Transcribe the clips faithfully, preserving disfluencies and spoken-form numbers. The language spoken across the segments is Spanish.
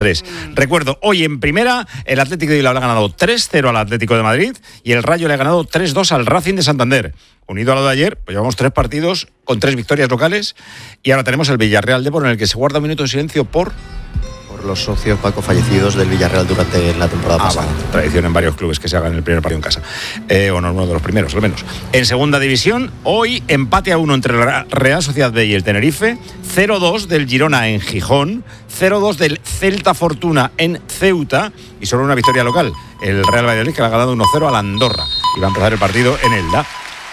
tres. Recuerdo, hoy en primera, el Atlético de Bilbao le ha ganado tres cero al Atlético de Madrid y el Rayo le ha ganado tres dos al Racing de Santander. Unido a lo de ayer, pues llevamos tres partidos con tres victorias locales y ahora tenemos el Villarreal Depor, en el que se guarda un minuto de silencio por... por los socios, Paco, fallecidos del Villarreal durante la temporada ah, pasada. Vale. Tradición en varios clubes que se hagan el primer partido en casa. Eh, o no, uno de los primeros, al menos. En segunda división, hoy empate a uno entre la Real Sociedad B y el Tenerife, cero dos del Girona en Gijón, cero dos del Celta Fortuna en Ceuta y solo una victoria local, el Real Valladolid, que le ha ganado uno cero al Andorra. Y va a empezar el partido en Elda.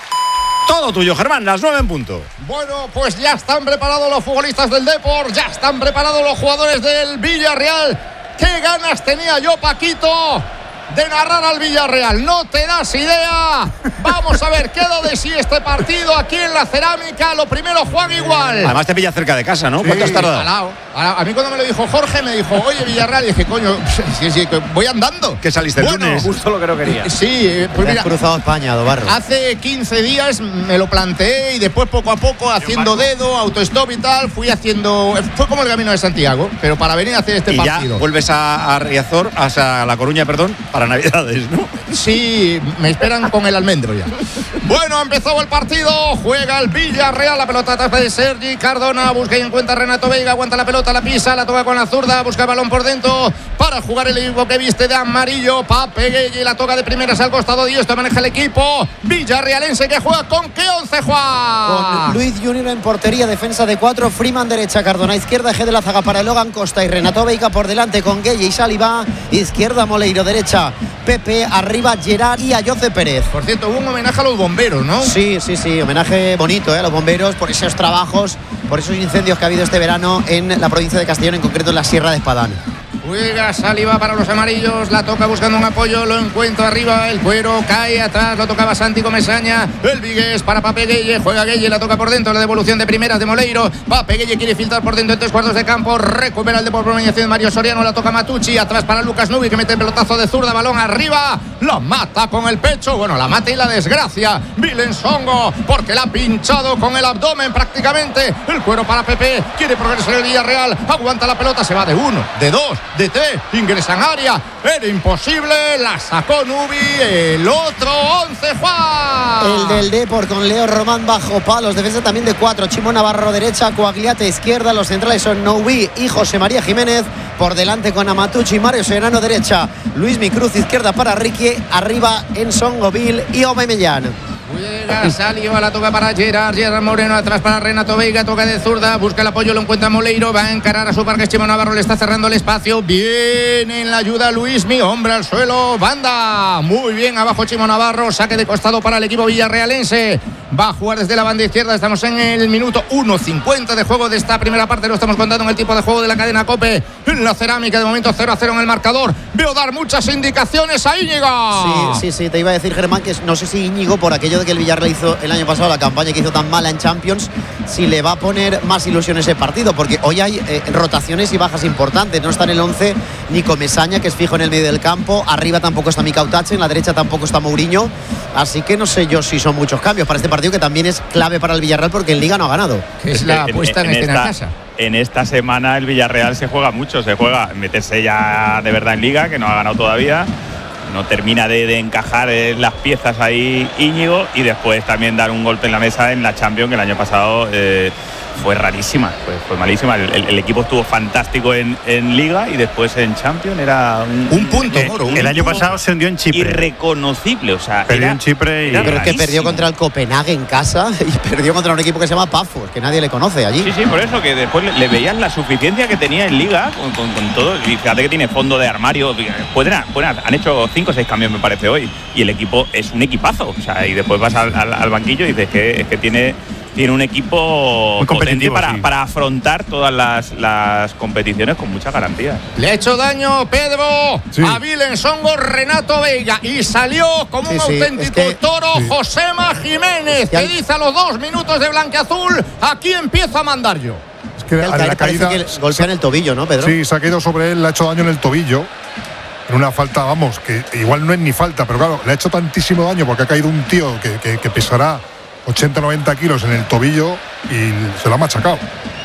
Todo tuyo, Germán, las nueve en punto. Bueno, pues ya están preparados los futbolistas del Depor, ya están preparados los jugadores del Villarreal. ¡Qué ganas tenía yo, Paquito, de narrar al Villarreal! No te das idea. Vamos a ver qué da de sí este partido aquí en la Cerámica. Lo primero, Juan Igual. Además te pilla cerca de casa, ¿no? Sí, ¿Cuánto has tardado? Al lado. A mí cuando me lo dijo Jorge, me dijo, oye, Villarreal, y dije, coño, sí, sí, voy andando. ¿Qué saliste el bueno, lunes? Justo lo que no quería. Sí, pues Te mira, has cruzado España, Dobarro. hace quince días me lo planteé y después poco a poco, haciendo dedo, autostop y tal, fui haciendo... Fue como el Camino de Santiago, pero para venir a hacer este y partido. ya vuelves a, a Riazor, a La Coruña, perdón, para Navidades, ¿no? Sí, me esperan con el almendro ya. Bueno, empezó el partido, juega el Villarreal, la pelota atrás de Sergi Cardona, busca y encuentra a Renato Veiga, aguanta la pelota, la pisa, la toca con la zurda, busca el balón por dentro para jugar el equipo que viste de amarillo. Pape Gueye, la toca de primeras al costado diestro, maneja el equipo villarrealense que juega con qué once, Juan. Con Luis Junior en portería, defensa de cuatro, Freeman derecha, Cardona izquierda, G de la zaga para Logan Costa y Renato Veiga por delante con Gueye y Saliba, izquierda Moleiro, derecha Pepe, arriba Gerard y Ayoce Pérez. Por cierto, hubo un homenaje a los bomberos, ¿no? Sí, sí, sí, homenaje bonito, ¿eh? A los bomberos por esos trabajos, por esos incendios que ha habido este verano en la provincia de Castellón, en concreto en la Sierra de Espadán. Juega Saliba para los amarillos, la toca buscando un apoyo, lo encuentra arriba, el cuero cae atrás, lo tocaba Santi Comesaña, el Vigués para Pape Gueye, juega Gueye, la toca por dentro, la devolución de primeras de Moleiro, Pape Gueye quiere filtrar por dentro en tres cuartos de campo, recupera el de por pronunciación de Mario Soriano, la toca Matucci, atrás para Lucas Nubi que mete el pelotazo de zurda, balón arriba, la mata con el pecho, bueno, la mata y la desgracia, Vilen Songo, porque la ha pinchado con el abdomen prácticamente, el cuero para Pepe, quiere progresar el Villarreal, aguanta la pelota, se va de uno, de dos, de tres, ingresa en área, era imposible, la sacó Nubi, el otro once, Juan. El del Depor con Leo Román bajo palos, defensa también de cuatro, Chimo Navarro derecha, Coagliate izquierda, los centrales son Noubi y José María Jiménez, por delante con Amatucci, Mario Serrano derecha, Luis Micruz izquierda para Ricky, arriba en Songoville y Aubameyang. Juega, salió, la toca para Gerard, Gerard Moreno atrás para Renato Veiga, toca de zurda, busca el apoyo, lo encuentra Moleiro, va a encarar a su parque, Chimo Navarro le está cerrando el espacio, viene en la ayuda Luismi, hombre al suelo, banda, muy bien abajo Chimo Navarro, saque de costado para el equipo villarrealense, va a jugar desde la banda izquierda, estamos en el minuto uno cincuenta de juego de esta primera parte, lo estamos contando en el tipo de juego de la cadena COPE, en la Cerámica, de momento cero a cero en el marcador, veo dar muchas indicaciones a Íñigo. Sí, sí, sí, te iba a decir, Germán, que no sé si Íñigo, por aquello de que el Villarreal hizo el año pasado, la campaña que hizo tan mala en Champions, si le va a poner más ilusión ese partido, porque hoy hay eh, rotaciones y bajas importantes, no está en el once ni Comesaña, que es fijo en el medio del campo, arriba tampoco está Mikau Tache, en la derecha tampoco está Mourinho, así que no sé yo si son muchos cambios para este partido, que también es clave para el Villarreal porque en Liga no ha ganado. Que es la apuesta en, en, en, esta, casa. En esta semana el Villarreal se juega mucho, se juega meterse ya de verdad en Liga, que no ha ganado todavía, no termina de, de encajar las piezas ahí Íñigo, y después también dar un golpe en la mesa en la Champions, que el año pasado eh, fue rarísima, fue, fue malísima. El, el, el equipo estuvo fantástico en, en Liga y después en Champions era un, un punto, eh, Moro, un el año punto pasado se hundió en Chipre, irreconocible, o sea, perdió era, en Chipre y era pero es que rarísimo. perdió contra el Copenhague en casa y perdió contra un equipo que se llama Pafos, que nadie le conoce allí. Sí, sí, por eso, que después le, le veían la suficiencia que tenía en Liga con, con, con todo, y fíjate que tiene fondo de armario, pueden, pueden, han hecho cinco o seis cambios me parece hoy, y el equipo es un equipazo, o sea, y después vas al, al, al banquillo y dices que, es que tiene tiene un equipo potente para, sí. para afrontar todas las, las competiciones con mucha garantía. Le ha hecho daño Pedro sí. a Vilen Songo, Renato Veiga, y salió como sí, un sí, auténtico es que, toro sí. Josema Jiménez, que dice a los dos minutos de blanqueazul, aquí empiezo a mandar yo. Es que Al a caer la caída parece que golpea en el tobillo, ¿no, Pedro? Sí, se ha caído sobre él, le ha hecho daño en el tobillo. En una falta, vamos, que igual no es ni falta, pero claro, le ha hecho tantísimo daño porque ha caído un tío que, que, que pesará ochenta noventa kilos en el tobillo y se lo ha machacado.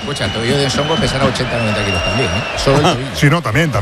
Escucha, el tobillo de Ensongo pesará ochenta noventa kilos también, ¿eh? Solo el tobillo. Sí, no, también, también.